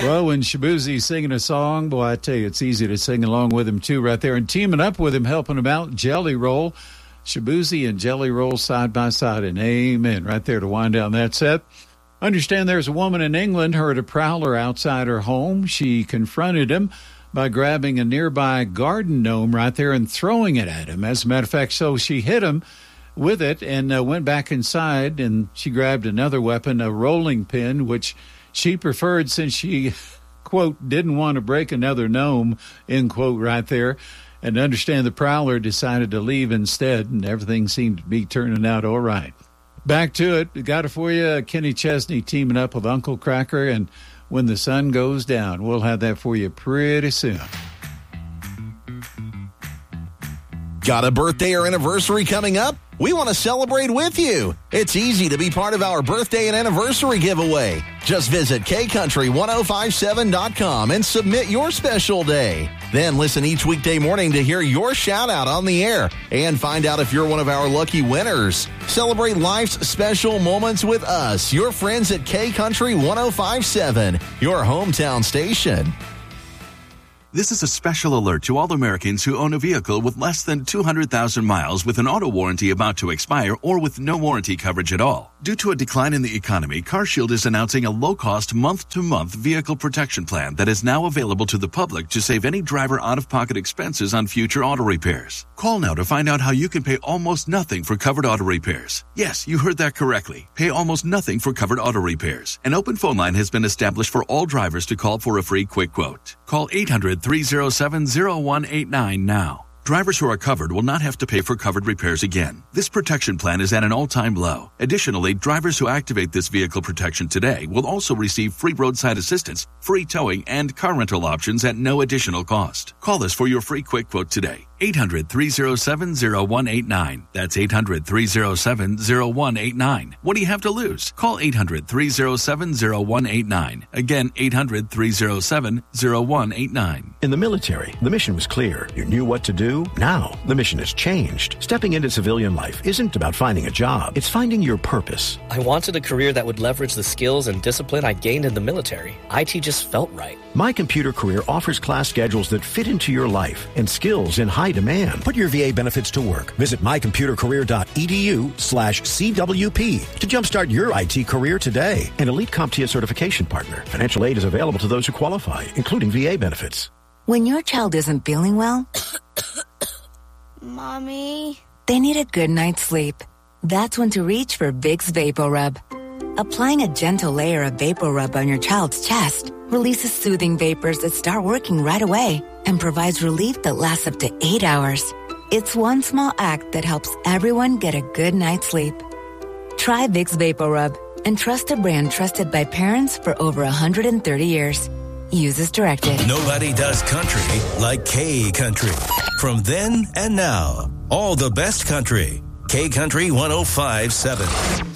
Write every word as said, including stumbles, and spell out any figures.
Well, when Shabuzi's singing a song, boy, I tell you, it's easy to sing along with him, too, right there. And teaming up with him, helping him out, Jelly Roll. Shabuzi and Jelly Roll side by side, and amen, right there to wind down that set. Understand there's a woman in England heard a prowler outside her home. She confronted him by grabbing a nearby garden gnome right there and throwing it at him. As a matter of fact, so she hit him with it and uh, went back inside, and she grabbed another weapon, a rolling pin, which she preferred since she, quote, didn't want to break another gnome, end quote, right there. And understand the prowler decided to leave instead, and everything seemed to be turning out all right. Back to it. We got it for you. Kenny Chesney teaming up with Uncle Kracker, and When the Sun Goes Down. We'll have that for you pretty soon. Got a birthday or anniversary coming up? We want to celebrate with you. It's easy to be part of our birthday and anniversary giveaway. Just visit K Country ten fifty-seven dot com and submit your special day. Then listen each weekday morning to hear your shout out on the air and find out if you're one of our lucky winners. Celebrate life's special moments with us, your friends at K Country ten fifty-seven, your hometown station. This is a special alert to all Americans who own a vehicle with less than two hundred thousand miles with an auto warranty about to expire or with no warranty coverage at all. Due to a decline in the economy, CarShield is announcing a low-cost month-to-month vehicle protection plan that is now available to the public to save any driver out-of-pocket expenses on future auto repairs. Call now to find out how you can pay almost nothing for covered auto repairs. Yes, you heard that correctly. Pay almost nothing for covered auto repairs. An open phone line has been established for all drivers to call for a free quick quote. Call eight hundred, three oh seven, oh one eight nine now. Drivers who are covered will not have to pay for covered repairs again. This protection plan is at an all-time low. Additionally, drivers who activate this vehicle protection today will also receive free roadside assistance, free towing, and car rental options at no additional cost. Call us for your free quick quote today. eight hundred, three oh seven, oh one eight nine. That's eight hundred, three oh seven, oh one eight nine. What do you have to lose? Call eight hundred, three oh seven, oh one eight nine. Again, eight hundred, three oh seven, oh one eight nine. In the military, the mission was clear. You knew what to do. Now, the mission has changed. Stepping into civilian life isn't about finding a job. It's finding your purpose. I wanted a career that would leverage the skills and discipline I gained in the military. I T just felt right. My Computer Career offers class schedules that fit into your life and skills in high demand. Put your V A benefits to work. Visit mycomputercareer.edu slash CWP to jumpstart your I T career today. An Elite CompTIA certification partner. Financial aid is available to those who qualify, including V A benefits. When your child isn't feeling well, Mommy, they need a good night's sleep. That's when to reach for Vicks VapoRub. Applying a gentle layer of VapoRub on your child's chest releases soothing vapors that start working right away and provides relief that lasts up to eight hours. It's one small act that helps everyone get a good night's sleep. Try Vicks VapoRub and trust a brand trusted by parents for over one hundred thirty years. Use as directed. Nobody does country like K Country. From then and now, all the best country. K Country ten fifty-seven.